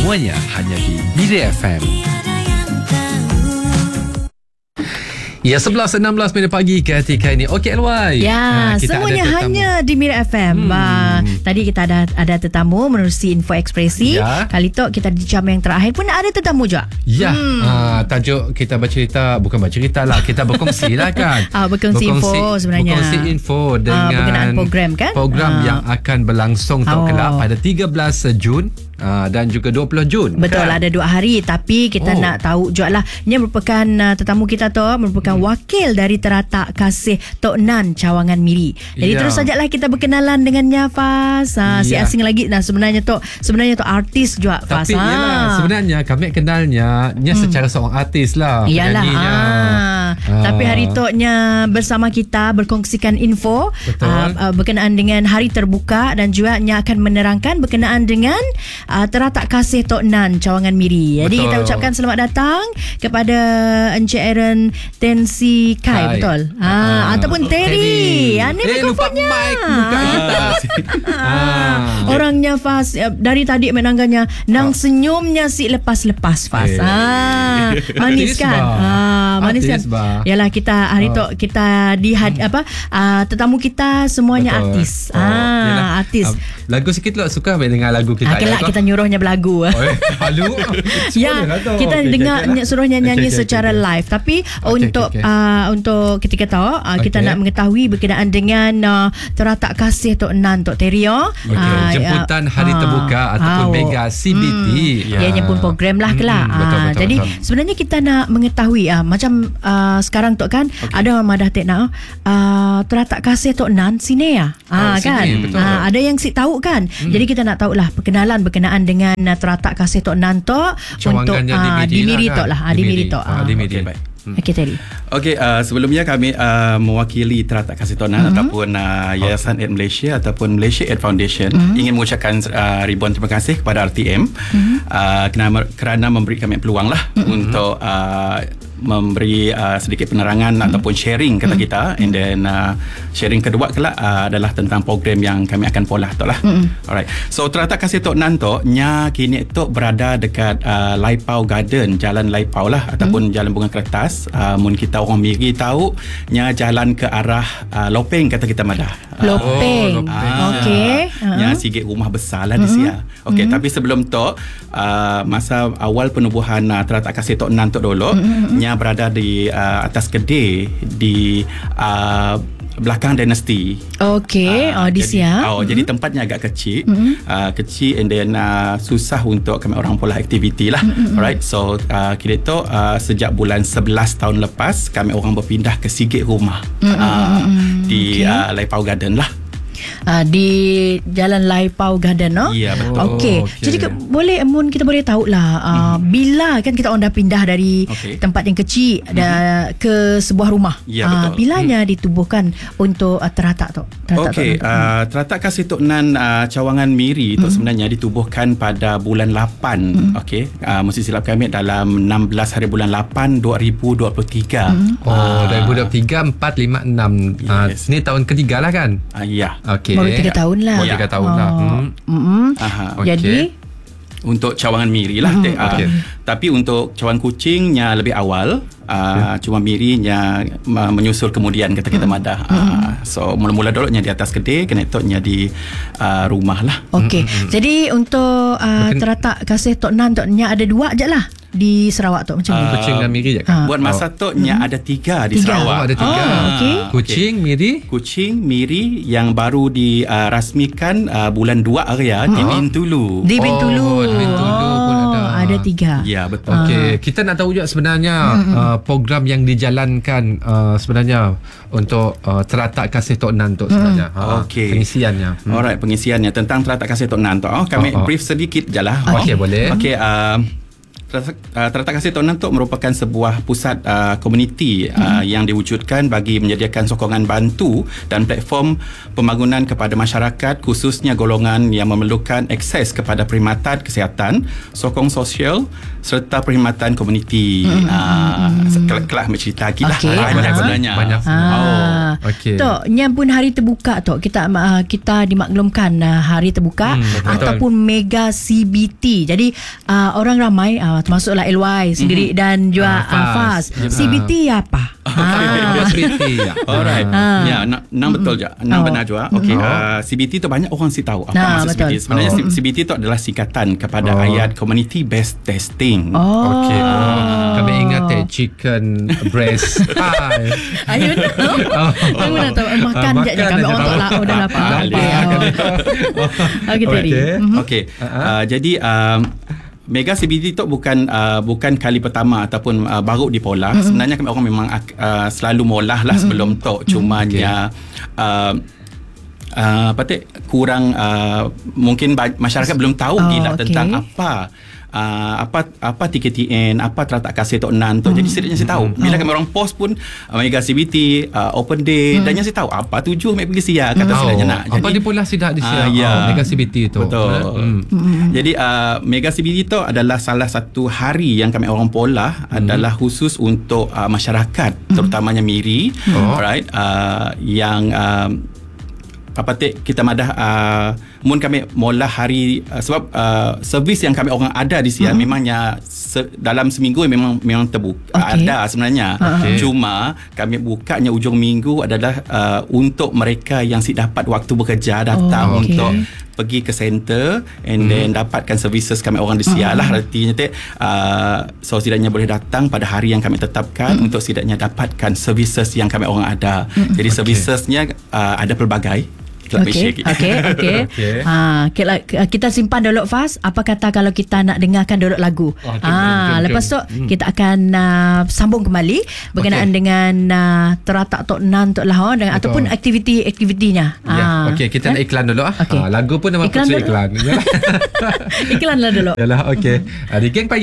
Semuanya hanya di Miri FM. Ya, 11.16 minit pagi ketika ini. Okey LY. Ya, semuanya hanya di Mira FM. Tadi kita ada tetamu menerusi Info Ekspresi. Ya. Kali tu kita di jam yang terakhir pun ada tetamu juga. Ya, tajuk kita bercerita, bukan bercerita lah, kita berkongsi lah kan. Berkongsi info sebenarnya. Berkongsi info dengan berkenaan program kan. Program yang akan berlangsung kelak pada 13 Jun. Dan juga 20 Jun. Betul, kan? ada 2 hari. Tapi kita nak tahu juga lah, ini merupakan tetamu kita tu merupakan wakil dari Teratak Kasih Tok Nan Cawangan Miri. Jadi terus sajalah kita berkenalan dengannya, Faz. Si asing lagi. Nah, sebenarnya tu artis juga, Faz. Tapi sebenarnya kami kenalnya secara seorang artis lah. Iyalah. Tapi hari tu bersama kita berkongsikan info berkenaan dengan hari terbuka, dan juga akan menerangkan berkenaan dengan Teratak Kasih Tok Nan Cawangan Miri. Jadi kita ucapkan selamat datang kepada Encik Aaron Tensi Kai. Betul? Ataupun Terry. Ini mikrofonnya. Lupa mic buka kita. Orangnya Faz dari tadi menangganya nang senyumnya si lepas-lepas, Faz. Manis kan? Manis kan? Yalah, kita hari tu kita tetamu kita semuanya artis. Artis. Lagu sikit lah, suka dengar lagu kita. Kelak kita nyuruhnya berlagu. Halu. Ya, kita dengar suruhnya nyanyi secara live. Tapi untuk ketika tu kita nak mengetahui berkenaan dengan Teratak Kasih Tok Nan Tok Terry. Jemputan hari terbuka ataupun mega CBT. Ianya pun program lah kelak. Jadi sebenarnya kita nak mengetahui macam sekarang tu kan ada orang madah nak Teratak Kasih Tok Nan sini kan. Ada yang si tahu kan. Jadi kita nak tahulah perkenalan berkenaan dengan Teratak Kasih Tok Nan Tok untuk di Miri Tok lah. Di Miri Tok. Okey, Terry. Okey, sebelumnya kami mewakili Teratak Kasih Tok Nan ataupun Yayasan Aid Malaysia ataupun Malaysia Aid Foundation ingin mengucapkan ribuan terima kasih kepada RTM kerana memberi kami peluang lah untuk memberi sedikit penerangan ataupun sharing kata kita, and then sharing kedua kelak adalah tentang program yang kami akan polah tu lah. Alright, so Teratak Kasih Tok Nan tu kini tu berada dekat Laipau Garden, Jalan Laipau lah ataupun Jalan Bunga Kertas. Mun kita orang Miri tahu jalan ke arah Lopeng kata kita madah. Lopeng. Okey. Sikit rumah besar lah di sini. Okey, tapi sebelum tu masa awal penubuhan Teratak Kasih Tok Nan tu dulu berada di atas kedai di belakang dinasti. Okey, di siang. Jadi tempatnya agak kecil. Kecil, and then susah untuk kami orang pola aktiviti lah. Alright, so kira tu sejak bulan 11 tahun lepas kami orang berpindah ke sikit rumah di Laipau Garden lah. Di Jalan Laipau Garden, Ya, betul. Okey. Jadi kita boleh tahulah bila kan kita orang dah pindah dari tempat yang kecil ke sebuah rumah. Ya, betul. Bilanya ditubuhkan untuk Teratak tu. Okey, Teratak Kasih Tok Nan Cawangan Miri itu sebenarnya ditubuhkan pada bulan 8. Okey, mesti silap kami dalam 16 hari bulan 8 2023. 2023 4, 5, 6. Ni tahun ketiga lah kan? Ya. Okey. Baru 3 tahun lah. Baru 3 tahun lah. Jadi untuk Cawangan Miri lah. Tapi untuk Cawangan Kuchingnya lebih awal. Cuma Mirinya menyusul kemudian kata kita madah. So mula-mula dulu di atas kedai, kena nya di rumah lah. Okey. Jadi untuk Teratak Kasih Tok Nan Tok nya ada 2 je lah di Sarawak tu macam ni. Kuching dan Miri je kan? Buat masa tu ada 3 di Sarawak. Ada 3. Kuching, Miri. Kuching, Miri yang baru dirasmikan bulan 2 area di Bintulu. Di Bintulu. Pun ada 3. Ya, betul. Okey, kita nak tahu juga sebenarnya program yang dijalankan sebenarnya untuk Teratak Kasih Tok Nan tu sebenarnya. Pengisiannya. Alright, pengisiannya tentang Teratak Kasih Tok Nan tu. Kami brief sedikit je lah. Okey, boleh. Okey, Teratak Kasih Tok Nan Tok merupakan sebuah pusat komuniti yang diwujudkan bagi menyediakan sokongan bantu dan platform pembangunan kepada masyarakat, khususnya golongan yang memerlukan akses kepada perkhidmatan kesihatan, sokong sosial serta perkhidmatan komuniti. Kelak bercerita lagi lah. Banyak sebenarnya. Banyak sebenarnya. Tok, yang pun hari terbuka Tok, kita dimaklumkan hari terbuka ataupun mega CBT. Jadi orang ramai termasuklah LY sendiri dan juga FAS. CBT apa? CBT. Alright. Ya, nang betul je. Nang benar juga. Okey, CBT tu banyak orang si tahu apa maksud CBT. Sebenarnya CBT tu adalah singkatan kepada ayat Community Based Testing. Okey. Kami ingat chicken breast pie. Ayo kamu nak tahu makan je kami orang tak lah dah lapar. Okey tadi. Okey. Jadi Mega CBT tu bukan kali pertama ataupun baru dipolah. Sebenarnya kami orang memang selalu molah lah sebelum tu. Cumanya kurang mungkin masyarakat belum tahu gila tentang apa TKTN, apa Teratak Kasih Tok Nan tu. Jadi setidaknya saya tahu. Bila kami orang post pun Mega CBT, Open Day, dan yang saya tahu apa tujuh Mek pergi siar kata setidaknya nak. Jadi apa dia pula sidak di siar Mega CBT tu. Betul. Jadi Mega CBT tu adalah salah satu hari yang kami orang polah adalah khusus untuk masyarakat, terutamanya Miri. Alright. Yang kita madah mun kami molah hari sebab servis yang kami orang ada di sini memangnya dalam seminggu memang terbuka ada sebenarnya. Cuma kami bukanya ujung minggu adalah untuk mereka yang si dapat waktu bekerja datang untuk pergi ke center and then dapatkan services kami orang di siar lah. Artinya so setidaknya boleh datang pada hari yang kami tetapkan untuk setidaknya dapatkan services yang kami orang ada. Jadi servicesnya ada pelbagai. Okey. Kita simpan dulu Fas. Apa kata kalau kita nak dengarkan dulu lagu? Lepas tu kita akan sambung kembali berkenaan dengan Teratak Tok Nan Tok lah ataupun aktiviti-aktivitinya. Okey, kita nak iklan dulu lagu pun nama iklan. Iklan lah dulu. Yalah, okey. Di Geng Pagi